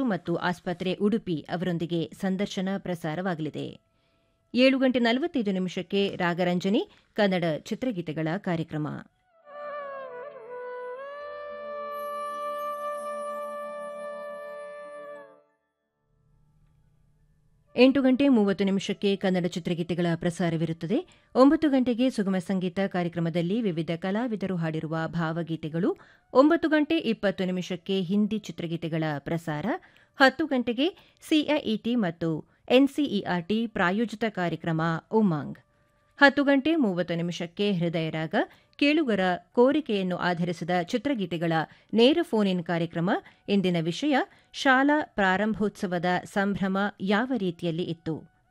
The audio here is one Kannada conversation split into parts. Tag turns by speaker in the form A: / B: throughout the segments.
A: ಮತ್ತು ಆಸ್ಪತ್ರೆ ಉಡುಪಿ ಅವರೊಂದಿಗೆ ಸಂದರ್ಶನ ಪ್ರಸಾರವಾಗಲಿದೆ. 7:45 ರಾಗರಂಜನಿ ಕನ್ನಡ ಚಿತ್ರಗೀತೆಗಳ ಕಾರ್ಯಕ್ರಮ. 8:30 ಕನ್ನಡ ಚಿತ್ರಗೀತೆಗಳ ಪ್ರಸಾರವಿರುತ್ತದೆ. 9 ಗಂಟೆಗೆ ಸುಗಮ ಸಂಗೀತ ಕಾರ್ಯಕ್ರಮದಲ್ಲಿ ವಿವಿಧ ಕಲಾವಿದರು ಹಾಡಿರುವ ಭಾವಗೀತೆಗಳು. 9:20 ಹಿಂದಿ ಚಿತ್ರಗೀತೆಗಳ ಪ್ರಸಾರ. 10 ಗಂಟೆಗೆ ಸಿಐಇಟಿ ಮತ್ತು ಎನ್ಸಿಇಆರ್ಟಿ ಪ್ರಾಯೋಜಿತ ಕಾರ್ಯಕ್ರಮ ಉಮಂಗ್. 10:30 ಹೃದಯರಾಗ ಕೇಳುಗರ ಕೋರಿಕೆಯನ್ನು ಆಧರಿಸಿದ ಚಿತ್ರಗೀತೆಗಳ ನೇರ ಫೋನ್ ಇನ್ ಕಾರ್ಯಕ್ರಮ. ಇಂದಿನ ವಿಷಯ ಶಾಲಾ ಪ್ರಾರಂಭೋತ್ಸವದ ಸಂಭ್ರಮ ಯಾವ ರೀತಿಯಲ್ಲಿ ಇತ್ತು.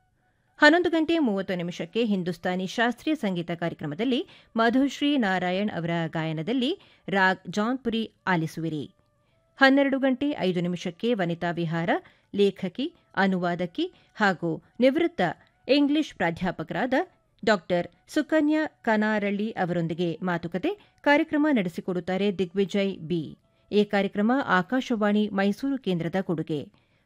A: 11:30 ಹಿಂದೂಸ್ತಾನಿ ಶಾಸ್ತ್ರೀಯ ಸಂಗೀತ ಕಾರ್ಯಕ್ರಮದಲ್ಲಿ ಮಧುಶ್ರೀ ನಾರಾಯಣ್ ಅವರ ಗಾಯನದಲ್ಲಿ ರಾಗ್ ಜೌನ್ಪುರಿ ಆಲಿಸುವಿರಿ. 12:05 ವನಿತಾ ವಿಹಾರ ಲೇಖಕಿ, ಅನುವಾದಕಿ ಹಾಗೂ ನಿವೃತ್ತ ಇಂಗ್ಲಿಷ್ ಪ್ರಾಧ್ಯಾಪಕರಾದ ಡಾ ಸುಕನ್ಯಾ ಕನಾರಳ್ಳಿ ಅವರೊಂದಿಗೆ ಮಾತುಕತೆ. ಕಾರ್ಯಕ್ರಮ ನಡೆಸಿಕೊಡುತ್ತಾರೆ ದಿಗ್ವಿಜಯ್ ಬಿ. ಈ ಕಾರ್ಯಕ್ರಮ ಆಕಾಶವಾಣಿ ಮೈಸೂರು ಕೇಂದ್ರದ ಕೊಡುಗೆ.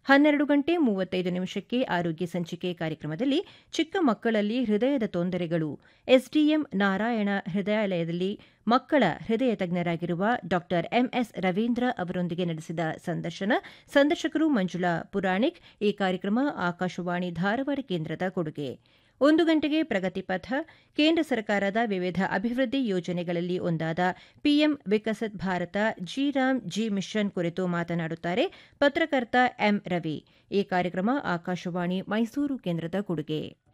A: 12:35 ಆರೋಗ್ಯ ಸಂಚಿಕೆ ಕಾರ್ಯಕ್ರಮದಲ್ಲಿ ಚಿಕ್ಕ ಮಕ್ಕಳಲ್ಲಿ ಹೃದಯದ ತೊಂದರೆಗಳು, ಎಸ್ಡಿಎಂ ನಾರಾಯಣ ಹೃದಯಾಲಯದಲ್ಲಿ ಮಕ್ಕಳ ಹೃದಯ ತಜ್ಞರಾಗಿರುವ ಡಾ ಎಂಎಸ್ ರವೀಂದ್ರ ಅವರೊಂದಿಗೆ ನಡೆಸಿದ ಸಂದರ್ಶನ. ಸಂದರ್ಶಕರು ಮಂಜುಳಾ ಪುರಾಣಿಕ್. ಈ ಕಾರ್ಯಕ್ರಮ ಆಕಾಶವಾಣಿ ಧಾರವಾಡ ಕೇಂದ್ರದ ಕೊಡುಗೆ. 1 ಗಂಟೆಗೆ ಪ್ರಗತಿಪಥ ಕೇಂದ್ರ ಸರ್ಕಾರದ ವಿವಿಧ ಅಭಿವೃದ್ಧಿ ಯೋಜನೆಗಳಲ್ಲಿ ಒಂದಾದ PM Viksit Bharat G mission ಕುರಿತು ಮಾತನಾಡುತ್ತಾರೆ ಪತ್ರಕರ್ತ ಎಂ ರವಿ. ಈ ಕಾರ್ಯಕ್ರಮ ಆಕಾಶವಾಣಿ ಮೈಸೂರು ಕೇಂದ್ರದ ಕೊಡುಗೆ.